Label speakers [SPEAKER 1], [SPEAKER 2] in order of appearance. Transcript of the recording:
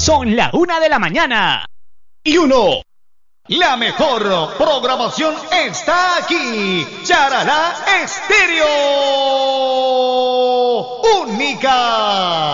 [SPEAKER 1] Son la 1 de la mañana.
[SPEAKER 2] Y uno. La mejor programación está aquí. Charalá Estéreo. Única.